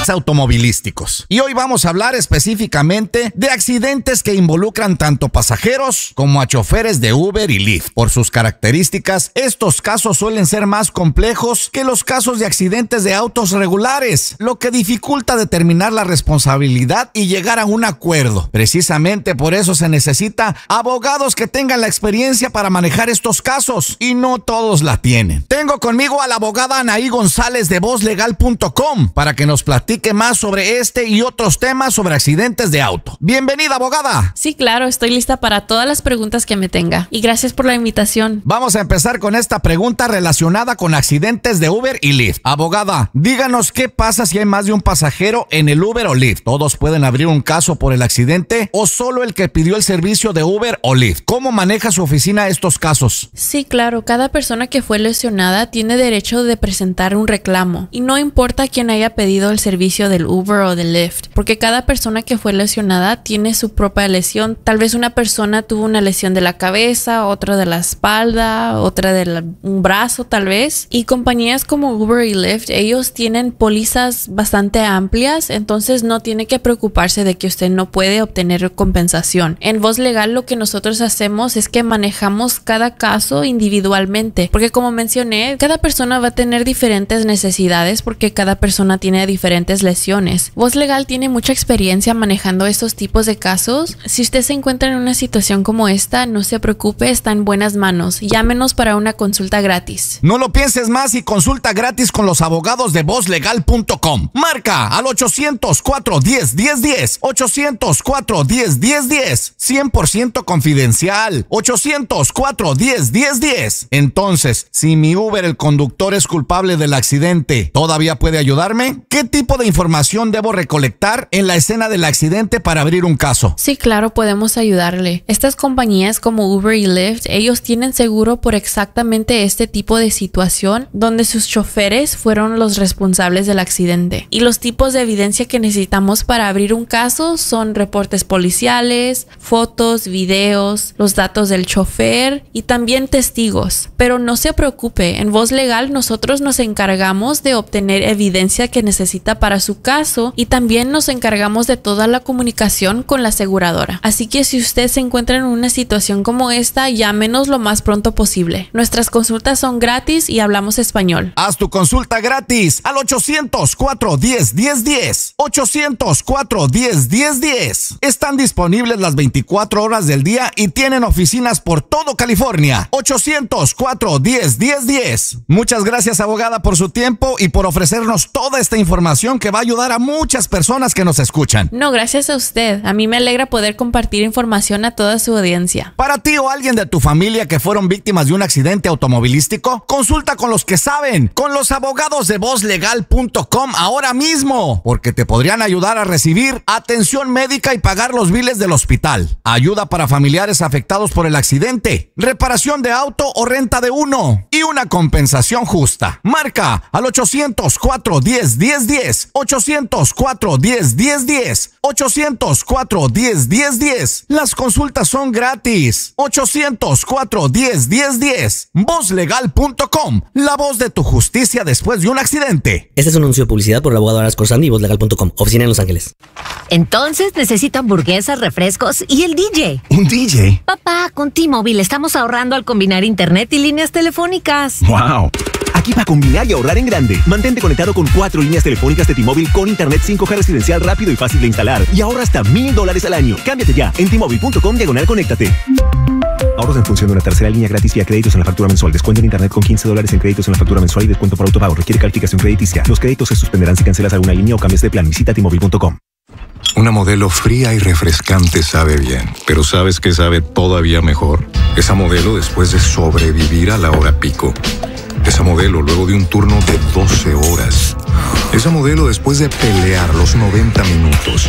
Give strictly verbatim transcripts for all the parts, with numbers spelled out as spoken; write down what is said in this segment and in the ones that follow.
automovilísticos. Y hoy vamos a hablar específicamente de accidentes que involucran tanto pasajeros como a choferes de Uber y Lyft. Por sus características, estos casos suelen ser más complejos que los casos de accidentes de autos regulares, lo que dificulta determinar la responsabilidad y llegar a un acuerdo. Precisamente por eso se necesita abogados que tengan la experiencia para manejar estos casos, y no todos la tienen. Tengo conmigo a la abogada Anaí González de voz legal punto com para que nos platique más sobre este y otros temas sobre accidentes de auto. Bienvenida, abogada. Sí, claro, estoy lista para todas las preguntas que me tenga. Y gracias por la invitación. Vamos a empezar con esta pregunta relacionada con accidentes de Uber y Lyft. Abogada, díganos qué pasa si hay más de un pasajero en el Uber o Lyft. ¿Todos pueden abrir un caso por el accidente o solo el que pidió el servicio de Uber o Lyft? ¿Cómo maneja su oficina estos casos? Sí, claro, cada persona que fue lesionada tiene derecho de presentar un reclamo. Y no importa quién haya pedido el servicio del Uber o del Lyft, porque cada persona que fue lesionada tiene su propia lesión. Tal vez una persona tuvo una lesión de la cabeza, otra de la espalda, otra de un brazo tal vez. Y compañías como Uber y Lyft, ellos tienen pólizas bastante amplias, entonces no tiene que preocuparse de que usted no puede obtener compensación. En Voz Legal lo que nosotros hacemos es que manejamos cada caso individualmente, porque como mencioné, cada persona va a tener diferentes necesidades porque cada persona tiene diferentes lesiones. Voz Legal tiene mucha experiencia manejando estos tipos de casos. Si usted se encuentra en una situación como esta, no se preocupe, está en buenas manos. Llámenos para una consulta gratis. No lo pienses más y consulta gratis con los abogados de voz legal punto com. Marca al ochocientos, cuatro diez, diez diez. ochocientos, cuatro diez, diez diez. cien por ciento confidencial. ochocientos, cuatro diez, diez diez. Entonces, si mi Uber, el conductor, es culpable del accidente, ¿todavía puede ayudarme? ¿Qué tipo de información debo recolectar en la escena del accidente para abrir un caso? Sí, claro, podemos ayudarle. Estas compañías como Uber y Lyft, ellos tienen seguro por exactamente este tipo de situación donde sus choferes fueron los responsables del accidente. Y los tipos de evidencia que necesitamos para abrir un caso son reportes policiales, fotos, videos, los datos del chofer y también testigos. Pero no se preocupe, en Voz Legal nosotros nos encargamos de obtener evidencia que necesita para su caso y también nos encargamos de toda la comunicación con la aseguradora. Así que si usted se encuentra en una situación como esta, llámenos lo más pronto posible. Nuestras consultas son gratis y hablamos español. Haz tu consulta gratis al ochocientos, cuatro diez, diez diez. ochocientos, cuatro diez, diez diez. Están disponibles las veinticuatro horas del día y tienen oficinas por todo California. ochocientos, cuatro diez, diez diez. Muchas gracias, abogada, por su tiempo y por ofrecernos toda esta información que va a ayudar a muchas personas que nos escuchan. No, gracias a usted. A mí me alegra poder compartir información a toda su audiencia. Para ti o alguien de tu familia que fueron víctimas de un accidente automovilístico, consulta con los que saben, con los abogados de voz legal punto com ahora mismo, porque te podrían ayudar a recibir atención médica y pagar los biles del hospital, ayuda para familiares afectados por el accidente, reparación de auto o renta de uno y una compensación justa. Marca al ochocientos, cuatro diez, diez diez. ochocientos, cuatro diez, diez diez. ochocientos, cuatro diez, diez diez. Las consultas son gratis. ochocientos, cuatro diez, diez diez. voz legal punto com. La voz de tu justicia después de un accidente. Este es un anuncio de publicidad por el abogado Aras Corsandi y voz legal punto com. Oficina en Los Ángeles. Entonces necesito hamburguesas, refrescos y el D J. ¿Un D J? Papá, con T-Mobile estamos ahorrando al combinar internet y líneas telefónicas. ¡Wow! Aquí para combinar y ahorrar en grande. Mantente conectado con cuatro líneas telefónicas de T-Mobile con internet cinco G residencial rápido y fácil de instalar. Y ahorra hasta mil dólares al año. Cámbiate ya en T Mobile punto com diagonal conéctate. Ahorros en función de una tercera línea gratis vía créditos en la factura mensual. Descuento en internet con quince dólares en créditos en la factura mensual y descuento por autopago. Requiere calificación crediticia. Los créditos se suspenderán si cancelas alguna línea o cambias de plan. Visita T Mobile punto com. Una Modelo fría y refrescante sabe bien, pero ¿sabes qué sabe todavía mejor? Esa Modelo después de sobrevivir a la hora pico. Esa Modelo luego de un turno de doce horas. Esa Modelo después de pelear los noventa minutos.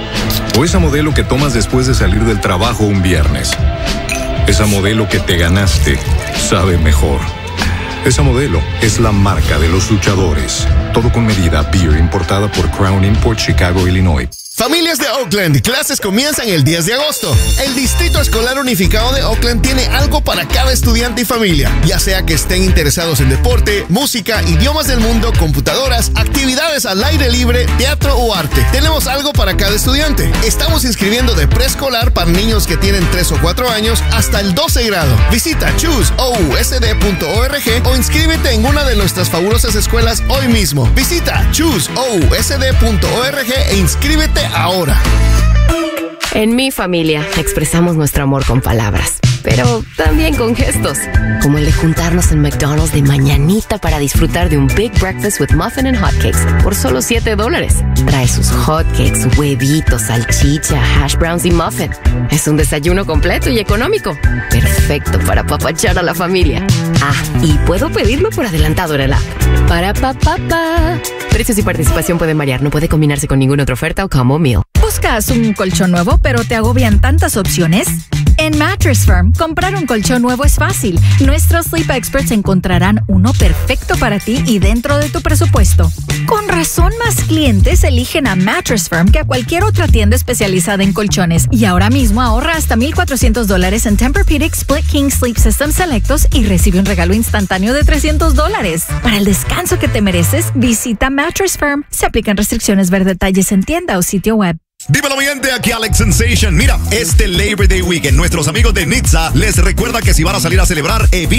O esa Modelo que tomas después de salir del trabajo un viernes. Esa Modelo que te ganaste sabe mejor. Esa Modelo es la marca de los luchadores. Todo con medida. Beer importada por Crown Import, Chicago, Illinois. Familias de Oakland, clases comienzan el diez de agosto. El Distrito Escolar Unificado de Oakland tiene algo para cada estudiante y familia, ya sea que estén interesados en deporte, música, idiomas del mundo, computadoras, actividades al aire libre, teatro o arte. Tenemos algo para cada estudiante. Estamos inscribiendo de preescolar para niños que tienen tres o cuatro años hasta el doce grado. Visita choose o u s d punto org o inscríbete en una de nuestras fabulosas escuelas hoy mismo. Visita choose o u s d punto org e inscríbete ahora. En mi familia expresamos nuestro amor con palabras, pero también con gestos, como el de juntarnos en McDonald's de mañanita para disfrutar de un Big Breakfast with Muffin and Hotcakes por solo siete dólares. Trae sus hotcakes, huevitos, salchicha, hash browns y muffin. Es un desayuno completo y económico, perfecto para apapachar a la familia. Ah, y puedo pedirlo por adelantado en el app. Para pa pa pa. Precios y participación pueden variar, no puede combinarse con ninguna otra oferta o combo meal. ¿Buscas un colchón nuevo pero te agobian tantas opciones? En Mattress Firm, comprar un colchón nuevo es fácil. Nuestros Sleep Experts encontrarán uno perfecto para ti y dentro de tu presupuesto. Con razón, más clientes eligen a Mattress Firm que a cualquier otra tienda especializada en colchones. Y ahora mismo ahorra hasta mil cuatrocientos dólares en Tempur-Pedic Split King Sleep System selectos y recibe un regalo instantáneo de trescientos dólares. Para el descanso que te mereces, visita Mattress Firm. Se aplican restricciones. Ver detalles en tienda o sitio web. Dímelo, mi gente, aquí Alex Sensation. Mira, este Labor Day Weekend, nuestros amigos de Nitsa les recuerda que si van a salir a celebrar, eviten